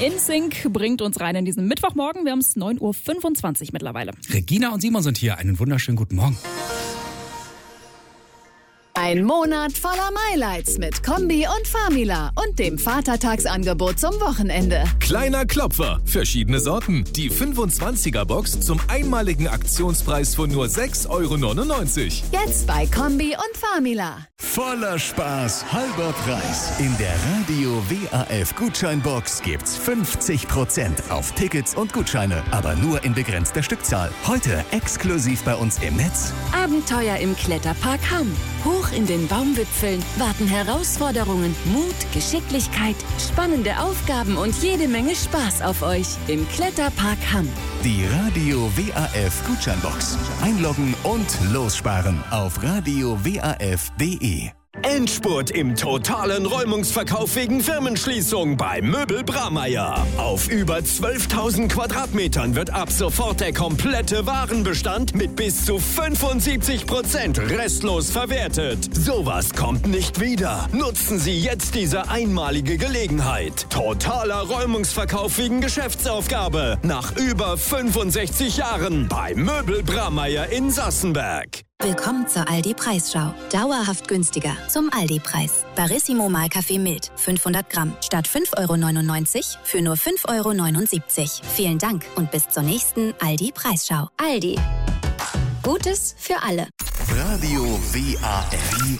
InSync bringt uns rein in diesen Mittwochmorgen. Wir haben es 9:25 Uhr mittlerweile. Regina und Simon sind hier. Einen wunderschönen guten Morgen. Ein Monat voller Highlights mit Kombi und Famila und dem Vatertagsangebot zum Wochenende. Kleiner Klopfer, verschiedene Sorten. Die 25er-Box zum einmaligen Aktionspreis von nur 6,99 €. Jetzt bei Kombi und Famila. Voller Spaß, halber Preis. In der Radio WAF Gutscheinbox gibt's 50% auf Tickets und Gutscheine, aber nur in begrenzter Stückzahl. Heute exklusiv bei uns im Netz. Abenteuer im Kletterpark Hamm. Hoch in den Baumwipfeln warten Herausforderungen, Mut, Geschicklichkeit, spannende Aufgaben und jede Menge Spaß auf euch im Kletterpark Hamm. Die Radio WAF Gutscheinbox. Einloggen und lossparen auf radiowaf.de. Endspurt im totalen Räumungsverkauf wegen Firmenschließung bei Möbel Bramayr. Auf über 12.000 Quadratmetern wird ab sofort der komplette Warenbestand mit bis zu 75% restlos verwertet. Sowas kommt nicht wieder. Nutzen Sie jetzt diese einmalige Gelegenheit. Totaler Räumungsverkauf wegen Geschäftsaufgabe. Nach über 65 Jahren bei Möbel Bramayr in Sassenberg. Willkommen zur Aldi-Preisschau. Dauerhaft günstiger zum Aldi-Preis. Barissimo Mahlkaffee Mild, 500 Gramm, statt 5,99 € für nur 5,79 €. Vielen Dank und bis zur nächsten Aldi-Preisschau. Aldi. Gutes für alle. Radio WAF. Die